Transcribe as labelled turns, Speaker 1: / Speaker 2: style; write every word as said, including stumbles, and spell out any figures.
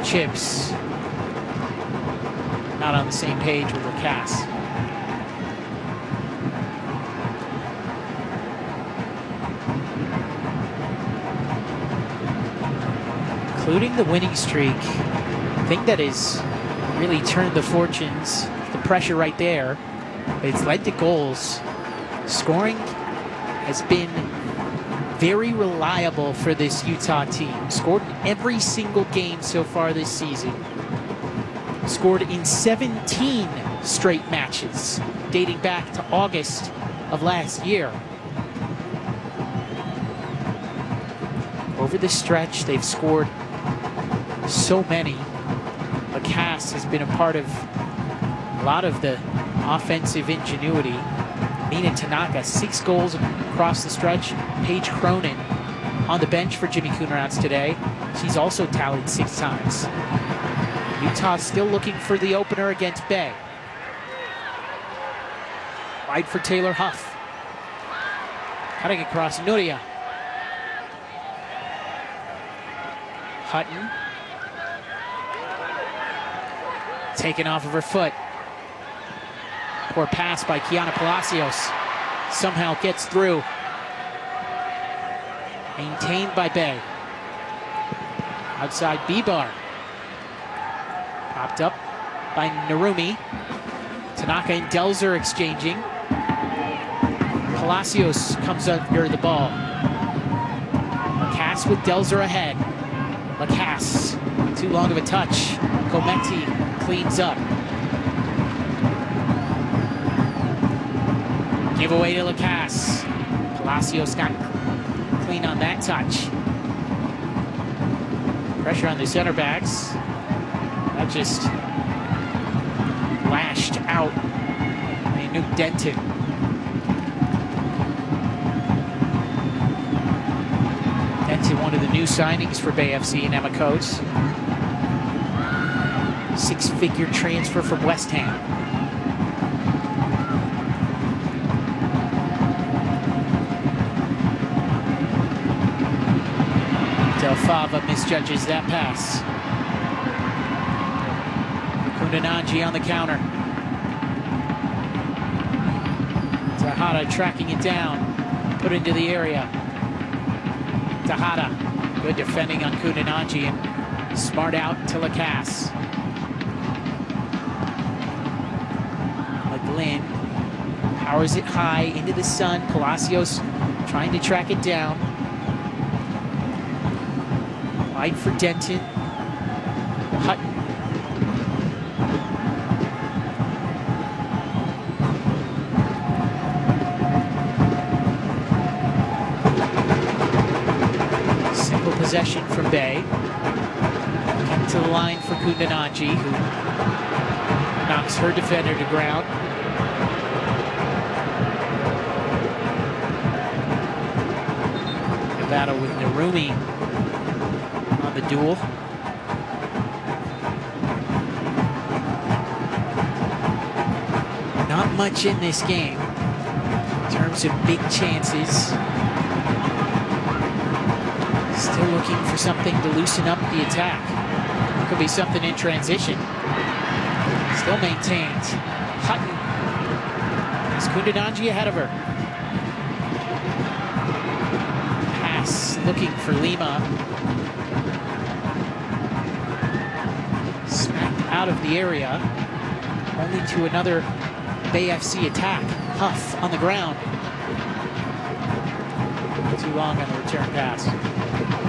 Speaker 1: Chips not on the same page with Lacasse. Including the winning streak, the thing that has really turned the fortunes, the pressure right there, it's led to goals. Scoring has been very reliable for this Utah team. Scored in every single game so far this season. Scored in seventeen straight matches, dating back to August of last year. Over the stretch, they've scored so many. Lacasse has been a part of a lot of the offensive ingenuity. Mina Tanaka, six goals across the stretch. Paige Cronin on the bench for Jimmy Coonrats today. She's also tallied six times. Utah still looking for the opener against Bay. Wide for Taylor Huff. Cutting across Nuria. Hutton. Taken off of her foot. Poor pass by Kiana Palacios. Somehow gets through. Maintained by Bay. Outside Bibar. Popped up by Narumi. Tanaka and Delzer exchanging. Palacios comes under the ball. Lacasse with Delzer ahead. Lacasse, too long of a touch. Gometi cleans up. Give away to Lacasse. Palacios got clean on that touch. Pressure on the center backs. That just lashed out. They knew Denton. Denton, one of the new signings for Bay F C and Emma Coates. Six-figure transfer from West Ham. Del Fava misjudges that pass. Kundananji on the counter. Tejada tracking it down. Put into the area. Tejada. Good defending on Kundananji and smart out to Lacasse. McGlynn powers it high into the sun. Palacios trying to track it down. Wide for Denton. Hutton. Simple possession from Bay. Come to the line for Kundananji, who knocks her defender to ground. A battle with Narumi on the duel. Not much in this game in terms of big chances. Still looking for something to loosen up the attack. Could be something in transition. Still maintained. Hutton. Is Kundananji ahead of her? Pass looking for Lima. Smacked out of the area. Only to another Bay F C attack. Huff on the ground. Too long on the return pass.